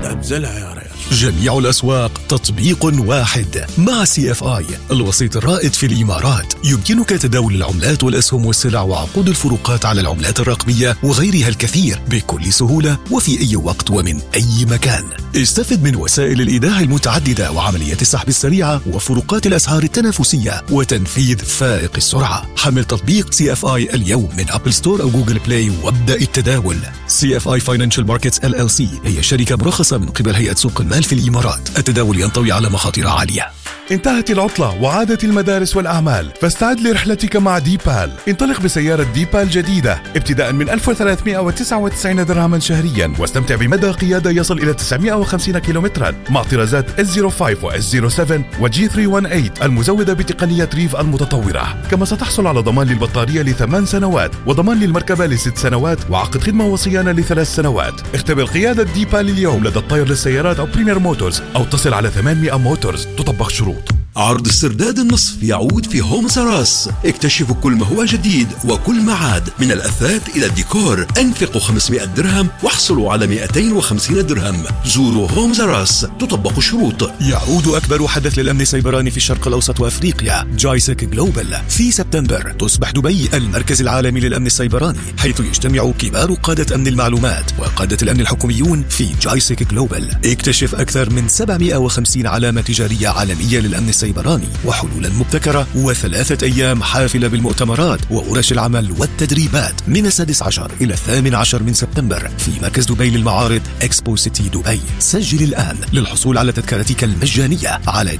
أبزلها يا ريال. جميع الأسواق تطبيق واحد مع CFI الوسيط الرائد في الإمارات. يمكنك تداول العملات والأسهم والسلع وعقود الفروقات على العملات الرقمية وغيرها الكثير بكل سهولة وفي أي وقت ومن أي مكان. استفد من وسائل الإيداع المتعددة وعمليات السحب السريعة وفروقات الأسعار التنافسية وتنفيذ فائق السرعة. حمل تطبيق CFI اليوم من أبل ستور أو جوجل بلاي وابدأ التداول. CFI Financial Markets LLC هي شركة مرخصة من قبل هيئة سوق المال في الإمارات. التداول ينطوي على مخاطر عالية. انتهت العطلة وعادت المدارس والأعمال، فاستعد لرحلتك مع ديبال. انطلق بسيارة ديبال جديدة ابتداء من 1399 درهما شهريا، واستمتع بمدى قيادة يصل إلى 950 كيلومترا مع طرازات S05 و S07 و G318 المزودة بتقنية ريف المتطورة. كما ستحصل على ضمان للبطارية ل8 سنوات وضمان للمركبة ل6 سنوات وعقد خدمة وصيانة ل3 سنوات. اختبر قيادة ديبال اليوم لدى الطير للسيارات أو بريمير موتورز أو اتصل على 800 موتورز. تطبق شروط. عرض استرداد النصف يعود في هوم سراس. اكتشفوا كل ما هو جديد وكل ما عاد، من الأثاث إلى الديكور. انفقوا 500 درهم واحصلوا على 250 درهم. زوروا هوم سراس. تطبق الشروط. يعود أكبر حدث للأمن السيبراني في الشرق الأوسط وأفريقيا، جايسك جلوبال. في سبتمبر تصبح دبي المركز العالمي للأمن السيبراني، حيث يجتمع كبار قادة أمن المعلومات وقادة الأمن الحكوميون في جايسك جلوبال. اكتشف أكثر من 750 علامة تجارية عالمية للأمن السيبراني وحلولا مبتكرة و3 أيام حافلة بالمؤتمرات وورش العمل والتدريبات من 16 إلى 18 من سبتمبر في مركز دبي للمعارض إكسبو سيتي دبي. سجل الآن للحصول على تذكرتك المجانية على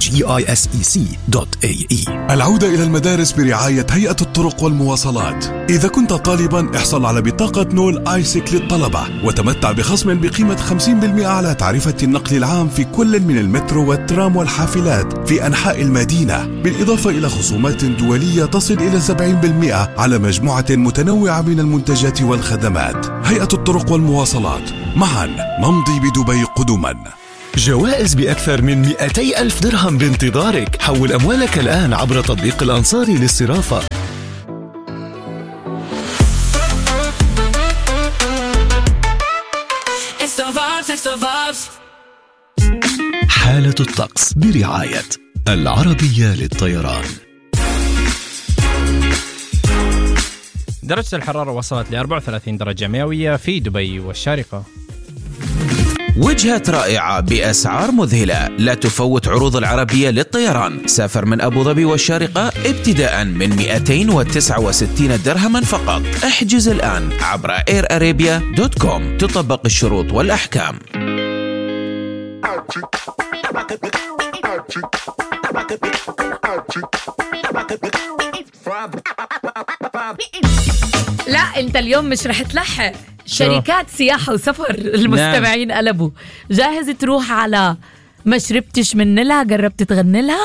GISEC.ae. العودة إلى المدارس برعاية هيئة الطرق والمواصلات. إذا كنت طالبا احصل على بطاقة نول آيسك للطلبة وتمتع بخصم بقيمة 50% على تعرفة النقل العام في كل من المترو والترام والحافلات في أنحاء المدينة، بالإضافة إلى خصومات دولية تصل إلى 70% على مجموعة متنوعة من المنتجات والخدمات. هيئة الطرق والمواصلات، معا نمضي بدبي قدما. جوائز بأكثر من 200 ألف درهم بانتظارك. حول أموالك الآن عبر تطبيق الأنصاري للصرافة. حالة الطقس برعاية العربية للطيران. درجة الحرارة وصلت ل 34 درجة مئوية في دبي والشارقة. وجهة رائعة بأسعار مذهلة. لا تفوت عروض العربية للطيران. سافر من أبو ظبي والشارقة ابتداء من 269 درهما فقط. احجز الآن عبر airarabia.com. تطبق الشروط والأحكام. لا انت اليوم مش رح تلحق. شركات سياحة وسفر المستمعين قلبوا. جاهز تروح على ما شربتش من لها؟ جربت تغني لها؟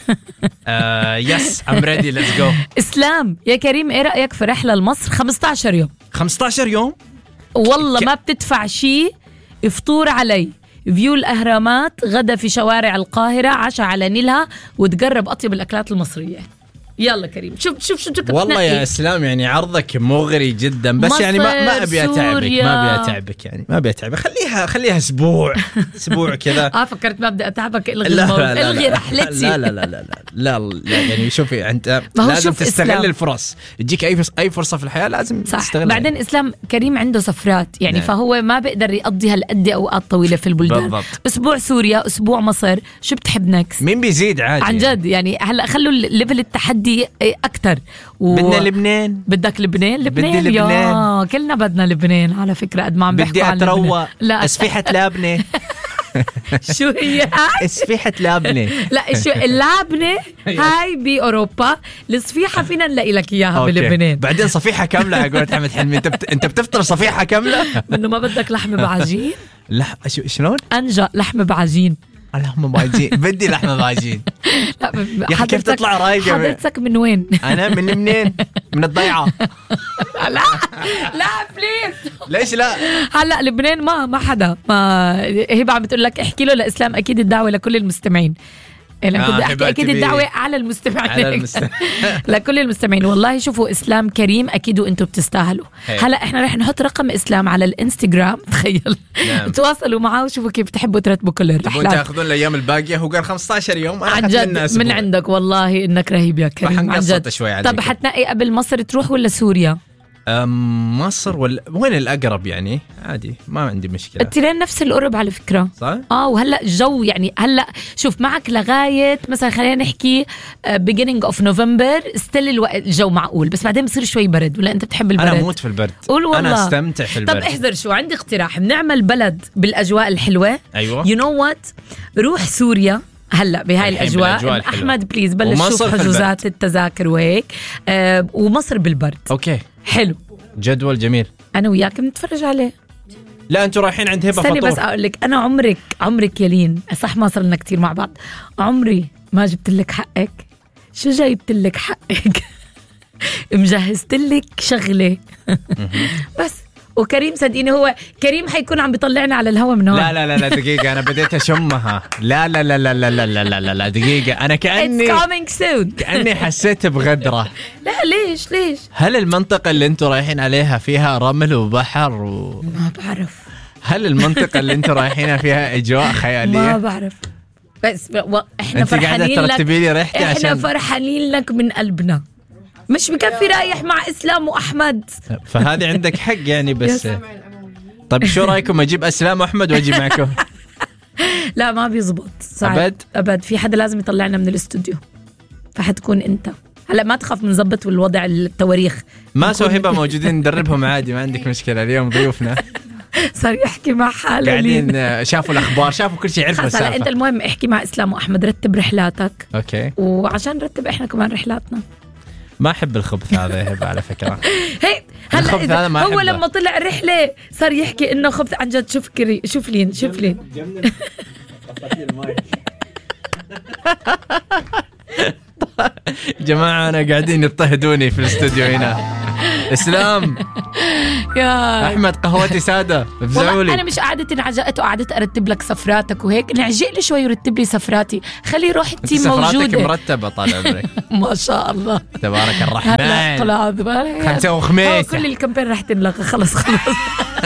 يس I'm ready let's go. اسلام يا كريم، ايه رأيك في رحلة لمصر 15 يوم؟ 15 يوم والله ما بتدفع شي. فطور علي، فيو الأهرامات، غدا في شوارع القاهرة، عشاء على نيلها، وتقرب أطيب الأكلات المصرية. يلا كريم، شوف شو بدك والله تنقي. يا اسلام يعني عرضك مغري جدا، بس يعني ما ابي اتعبك، ما ابي اتعبك، يعني ما ابي اتعبك. خليها اسبوع كذا. فكرت ما بدي اتعبك. الغي رحلتي. لا يعني شوفي انت لازم تستغل الفرص. تجيك اي فرصه في الحياه لازم تستغلها. بعدين اسلام كريم عنده سفرات يعني فهو ما بيقدر يقضي هالقد اوقات طويله في البلدان. بالضبط. اسبوع سوريا، اسبوع مصر، شو بتحب نكس؟ مين بيزيد عادي عن جد يعني هلا خلوا الليفل التحدي اكتر. بدنا لبنان. بدك لبنان؟ بدي لبنان. كلنا بدنا لبنان على فكره. قد ما عم بحكوا عن بدي اتروق. لا اسفيحه لبنه. شو هي؟ اسفيحة لبنة. لا شو اللبنة هاي بأوروبا، الصفيحة فينا نلاقي لك إياها بلبنان. بعدين صفيحة كاملة يا قولة أحمد حلمي. أنت بتفطر صفيحة كاملة؟ منه ما بدك لحمة بعجين؟ لا شلون؟ أنجا لحمة بعجين. لحمة بعجين. بدي لحمة بعجين. يا كيف تطلع رايقة؟ حضرتك من وين؟ أنا من منين؟ من الضيعة. لا بليز. ليش لا؟ هلا لبنان ما حدا ما هبة عم بتقول لك احكي له لإسلام. أكيد الدعوة لكل المستمعين. كنت أحكي أكيد الدعوة على المستمعين لكل المستمعين. والله شوفوا إسلام كريم أكيد وأنتوا بتستاهلوا. هلا إحنا رح نحط رقم إسلام على الإنستغرام، تخيل. تواصلوا معه وشوفوا كيف بتحبوا ترتبوا كل الرحلات. تاخذون الأيام الباقية. هو قال 15 يوم. عن جد من عندك والله إنك رهيب يا كريم عن جد. طب حتنقي قبل مصر تروح ولا سوريا؟ مصر ولا وين الأقرب يعني؟ عادي ما عندي مشكلة. الترين نفس القرب على فكرة. صح؟ وهلأ الجو يعني هلأ شوف معك لغاية مثلا خلينا نحكي beginning of November ستيل الجو معقول، بس بعدين بصير شوي برد. ولا أنت بتحب البرد؟ أنا موت في البرد. قول والله. أنا استمتع في البرد. طب احذر شو عندي اقتراح، بنعمل بلد بالأجواء الحلوة. أيوة. you know what، روح سوريا هلا بهاي الأجواء. أحمد بليز بلش شوف حجوزات التذاكر وهيك. ومصر بالبرد. أوكي حلو، جدول جميل. أنا وياك بنتفرج عليه. لا أنتوا رايحين عند هبة فطور. بس أقول لك أنا عمرك يلين صح ما صرنا كتير مع بعض، عمري ما جبت لك حقك. شو جايبت لك حقك؟ مجهزت لك شغلة. بس وكريم صدقيني هو كريم حيكون عم بيطلعنا على الهوا من هون. لا دقيقة أنا بديت أشمها. لا دقيقة أنا كأني It's coming soon. كأني حسيت بغدرة. لا ليش هل المنطقة اللي انتوا رايحين عليها فيها رمل وبحر ما بعرف. هل المنطقة اللي انتوا رايحينها فيها أجواء خيالية؟ ما بعرف. بس احنا فرحانين لك. ترتبي لي ريحتي احنا فرحانين لك من قلبنا. مش بكفي رايح مع إسلام وأحمد. فهذه عندك حق يعني. بس طيب شو رأيكم أجيب أسلام وأحمد وأجي معكم؟ لا ما بيزبط. أبد في حدا لازم يطلعنا من الاستوديو، فحتكون أنت. هلا ما تخاف من زبط والوضع التواريخ. ما سو هبة موجودين ندربهم عادي ما عندك مشكلة. اليوم ضيوفنا صار يحكي مع حاله قاعدين شافوا الأخبار شافوا كل شيء عرفوا السالفة. أنت المهم احكي مع إسلام وأحمد رتب رحلاتك. أوكي. وعشان نرتب إحنا كمان رحلاتنا. ما أحب الخبث هذا هبة على فكرة. هي هلا هو لما طلع الرحلة صار يحكي إنه خبث عن جد. شوف لين جماعة أنا قاعدين يضطهدوني في الاستوديو هنا. إسلام يا أحمد قهوتي سادة افزعوا لي. أنا مش قعدت انعجقت وقعدت أرتب لك سفراتك وهيك. نعجق لي شوي ورتب لي سفراتي. خلي روح التيم موجودة. سفراتك مرتبة طال عمرك. ما شاء الله تبارك الرحمن. طلع خمسة وخميس كل الكامبين رح تنلغى. خلص